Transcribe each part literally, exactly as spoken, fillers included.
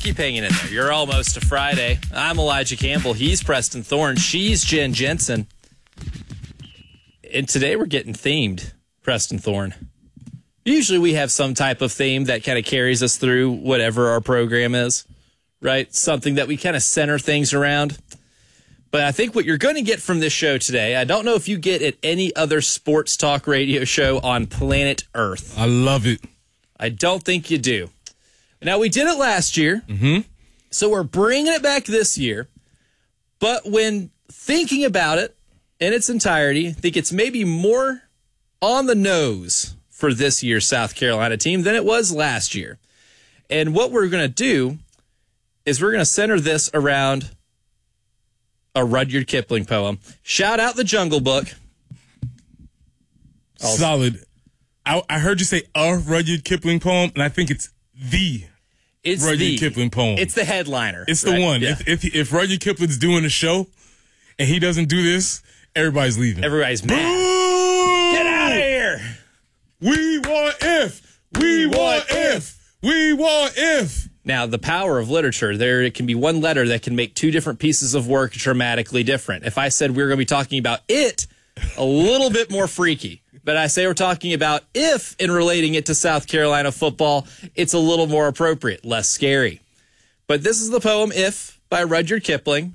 Keep hanging in there. You're almost to Friday. I'm Elijah Campbell. He's Preston Thorne. She's Jen Jensen. And today we're getting themed, Preston Thorne. Usually we have some type of theme that kind of carries us through whatever our program is, right? Something that we kind of center things around. But I think what you're going to get from this show today, I don't know if you get at any other sports talk radio show on planet Earth. I love it. I don't think you do. Now, we did it last year, mm-hmm. so we're bringing it back this year. But when thinking about it in its entirety, I think it's maybe more on the nose for this year's South Carolina team than it was last year. And what we're going to do is we're going to center this around a Rudyard Kipling poem. Shout out the Jungle Book. Also, solid. I, I heard you say a Rudyard Kipling poem, and I think it's the it's Rudyard the, Kipling poem. It's the headliner. It's right? the one. Yeah. If, if if Rudyard Kipling's doing a show and he doesn't do this, everybody's leaving. Everybody's mad. Boo! Get out of here. We want if. We, we want, want if. if. We want if. Now, the power of literature, there it can be one letter that can make two different pieces of work dramatically different. If I said we were going to be talking about it, a little bit more freaky. But I say we're talking about if and relating it to South Carolina football, it's a little more appropriate, less scary. But this is the poem If by Rudyard Kipling.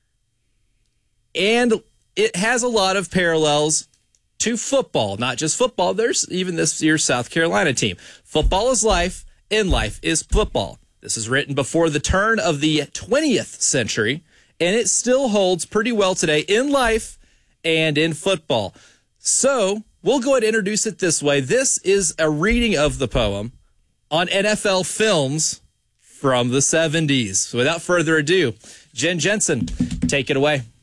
And it has a lot of parallels to football, not just football. There's even this year's South Carolina team. Football is life, and life is football. This is written before the turn of the twentieth century, and it still holds pretty well today in life and in football. So we'll go ahead and introduce it this way. This is a reading of the poem on N F L films from the seventies. So without further ado, Jen Jensen, take it away.